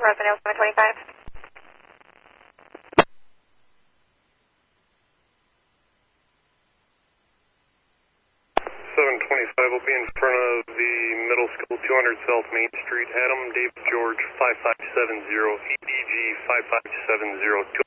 Rosendale 725. 725 will be in front of the middle school, 200 South Main Street. Adam, David George, 5570, EDG 5570.